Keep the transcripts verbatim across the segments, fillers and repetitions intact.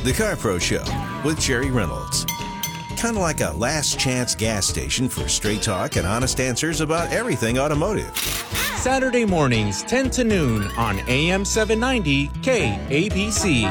The CarPro Show with Jerry Reynolds. Kind of like a last chance gas station for straight talk and honest answers about everything automotive. Saturday mornings, ten to noon on A M seven ninety K A B C.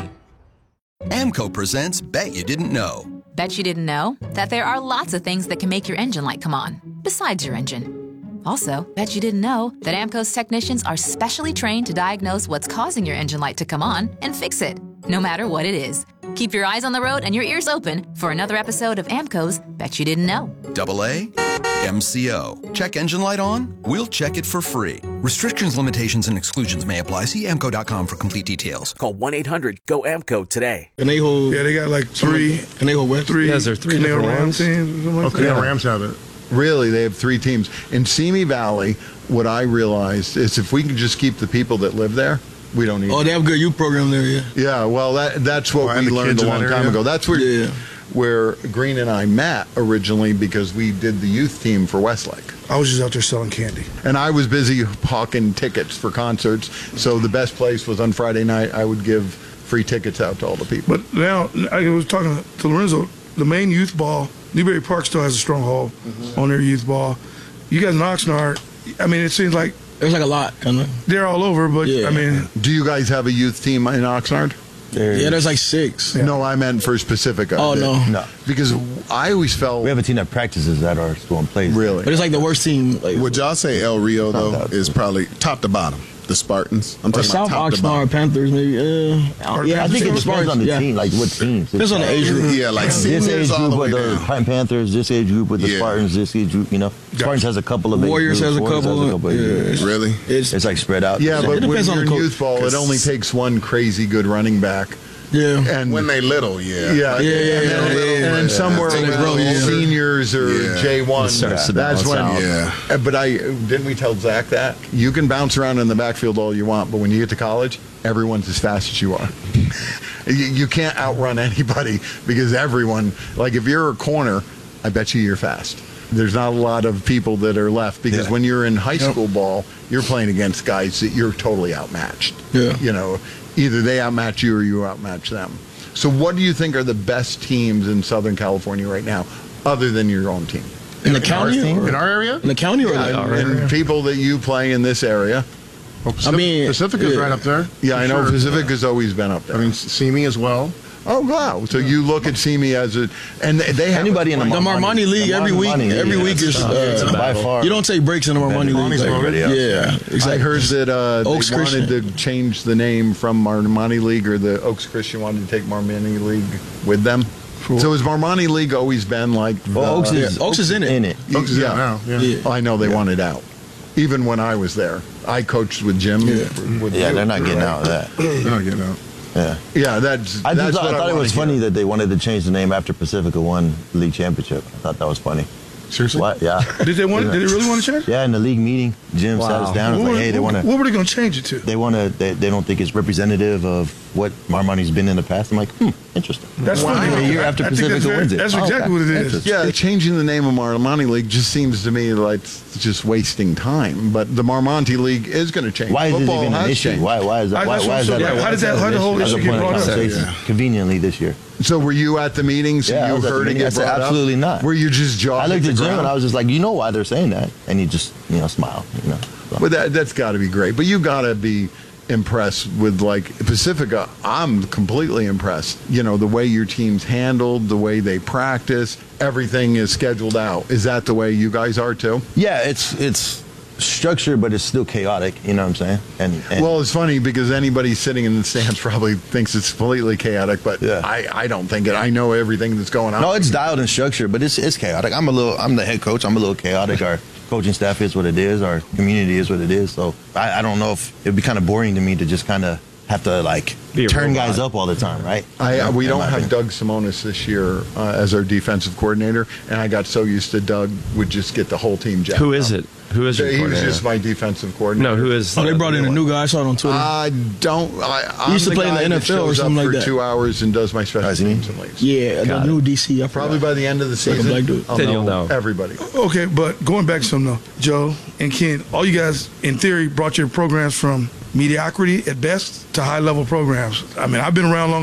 AMCO presents Bet You Didn't Know. Bet you didn't know that there are lots of things that can make your engine light come on, besides your engine. Also, bet you didn't know that AMCO's technicians are specially trained to diagnose what's causing your engine light to come on and fix it, no matter what it is. Keep your eyes on the road and your ears open for another episode of AMCO's Bet You Didn't Know. Double A, M C O. Check engine light on? We'll check it for free. Restrictions, limitations, and exclusions may apply. See amco dot com for complete details. Call one eight hundred G O A M C O today. Conejo, yeah, they got like three. Conejo West. Three. Yeah, is there three Conejo different Rams ones? teams. Like Okay, that. the Rams have it. Really, they have three teams. In Simi Valley, what I realized is if we can just keep the people that live there, we don't need. Oh, they have a good youth program there, yeah. Yeah, well, that that's what Oh, and we the learned kids a in long that time area? ago. That's where Yeah. where Green and I met originally because we did the youth team for Westlake. I was just out there selling candy. And I was busy hawking tickets for concerts, so the best place was on Friday night. I would give free tickets out to all the people. But now, I was talking to Lorenzo, the main youth ball, Newberry Park still has a stronghold mm-hmm. on their youth ball. You guys in Oxnard, I mean, it seems like There's like a lot, kind of. they're all over, but Yeah. I mean. Do you guys have a youth team in Oxnard? Yeah, there's like six. No, I meant for Pacifica. Oh, no. No. Because I always felt... We have a team that practices at our school and plays. Really? But it's like the worst team. Like, Would y'all say El Rio, Not though, that is good. probably top to bottom? The Spartans? I'm or talking South about top to Oxnard bottom. Panthers, maybe. Uh, yeah, I think it the depends on the yeah. team, like what teams. Depends on the age group. Yeah, like This seniors age all group the way with the down. Pan- Panthers, this age group with the Yeah. Spartans, this age group, you know. Spartans has a couple of age Warriors groups, has a Warriors couple. has a couple of yeah, age groups. it's, Really? It's, It's like spread out. Yeah, It but when depends on you're the in coach. youth ball, it only takes one crazy good running back. yeah. And When they little, yeah. Yeah, Yeah, yeah, and, yeah, then, yeah, and then yeah. somewhere Take it around grow, yeah. seniors or Yeah. J one, It starts to that's when. balance out. Uh, But I didn't we tell Zach that you can bounce around in the backfield all you want, but when you get to college, everyone's as fast as you are. you, you can't outrun anybody because everyone. Like if you're a corner, I bet you you're fast. There's not a lot of people that are left because Yeah. when you're in high school ball, you're playing against guys that you're totally outmatched. Yeah. You know, either they outmatch you or you outmatch them. So what do you think are the best teams in Southern California right now, other than your own team? In the county? Or, In our area? in the county or Yeah, like, and, and people that you play in this area. Well, Pacific, mean, Pacifica's yeah. right up there. Yeah, I For know sure. Pacific has always been up there. I mean, Simi as well. Oh, wow. So you look at Simi as a... And they they have... Anybody in the the Marmani, Marmani League the every week. Marmani League, Every yeah, week is. it's Uh, by far. you don't take breaks in the Marmani Better League. than Like, everybody else. yeah, exactly. I heard that uh, they Oaks wanted Christian. to change the name from Marmani League, or the Oaks Christian wanted to take Marmani League with them. So has Marmani League always been like... The, Well, Oaks is, Oaks is in it. In it. Folks is Yeah. out now. Yeah. Yeah. Oh, I know they wanted out. Even when I was there. I coached with Jim. Yeah. with Yeah, you, they're not getting right? out of that. Oh, you know. Yeah. Yeah, that's. I, that's just thought, what I thought it wanna was hear. funny that they wanted to change the name after Pacifica won the league championship. I thought that was funny. Seriously? What? Yeah. Did they want? Did they really want to change? Yeah, in the league meeting, Jim sat us down and was What, like, hey, they what, want to. what were they going to change it to? They want to. They, they don't think it's representative of what Marmani's been in the past. I'm like, hmm, interesting. That's funny. A year after I think Pacifica that's very- wins it. That's Oh, exactly okay. what it is. Interesting. Yeah, changing the name of Marmani League just seems to me like it's just wasting time. But the Marmonte League is going to change. Why is this Football even an has issue? changed. Why? Why is that? I- Why, that's why is what I'm that? saying. why How did is that- how did the whole as a issue point get of brought up? conversation? Yeah. Conveniently this year. So were you at the meeting? So Yeah, I you was at the heard it meeting. get I said, brought up? absolutely not. Were you just jaw I hit looked the at Jim ground? and I was just like, you know why they're saying that? And he just, you know, smiled. You know. So. But that, that's got to be great. But you got to be impressed with, like, Pacifica. I'm completely impressed. You know, the way your team's handled, the way they practice, everything is scheduled out. Is that the way you guys are too? Yeah, it's it's structured, but it's still chaotic. You know what I'm saying? And, and Well, it's funny because anybody sitting in the stands probably thinks it's completely chaotic, but Yeah. I, I don't think it. I know everything that's going on. no, it's dialed and structured, but it's it's chaotic. I'm a little. I'm the head coach. I'm a little chaotic. Our coaching staff is what it is. Our community is what it is. So I, I don't know if it'd be kind of boring to me to just kind of have to like Be a turn robot. guys up all the time, right? I, uh, we In don't my have opinion. Doug Simonis this year uh, as our defensive coordinator, and I got so used to Doug would just get the whole team jacked Who is up. it? Who is your He was coordinator? just my defensive coordinator. No, who is? Oh, they uh, brought in a new guy. I saw it on Twitter. I don't. I, I'm used to the play in the guy N that F L or shows up something like for that. two hours and does my special Oh, is he? teams and leaves. yeah, the Got new it. D C. I Probably forgot. by the end of the Like a season, black dude. I'll Then you'll know. everybody. Okay, but going back to something though, Joe and Ken, all you guys in theory brought your programs from mediocrity at best to high level programs. I mean, I've been around long